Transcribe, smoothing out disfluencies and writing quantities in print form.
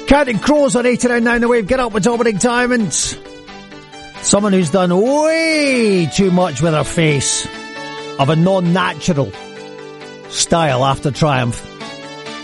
Counting Crows on 89.9 The Wave. Get up with Dominic Diamonds. Someone who's done way too much with her face of a non-natural style after Triumph.